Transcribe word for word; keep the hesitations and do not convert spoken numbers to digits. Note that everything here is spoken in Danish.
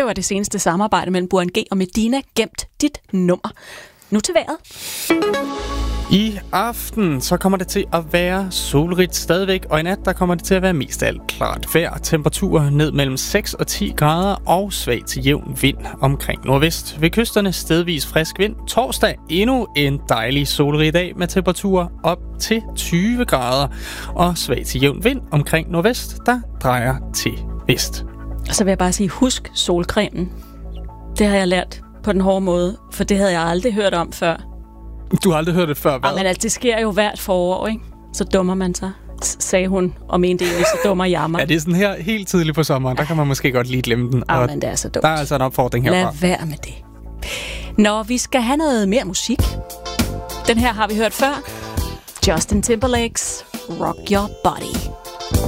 var det seneste samarbejde mellem Burhan G og Medina gemt dit nummer. Nu til vejret. I aften så kommer det til at være solrigt stadigvæk, og i nat der kommer det til at være mest af alt klart vejr. Temperaturer ned mellem seks og ti grader og svag til jævn vind omkring nordvest. Ved kysterne stedvis frisk vind. Torsdag endnu en dejlig solrig dag med temperaturer op til tyve grader og svag til jævn vind omkring nordvest, der drejer til vest. Og så vil jeg bare sige, husk solcremen. Det har jeg lært på den hårde måde, for det havde jeg aldrig hørt om før. Du har aldrig hørt det før, hvad? Ja, men altså, det sker jo hvert forår, ikke? Så dummer man sig, sagde hun, og mente egentlig, så dummer jeg mig. Ja, det er sådan her helt tidligt på sommeren, der kan man måske godt lige glemme den. Ja, men det er så dumt. Der er altså en opfordring herfra. Lad være med det. Nå, vi skal have noget mere musik. Den her har vi hørt før. Justin Timberlake's Rock Your Body.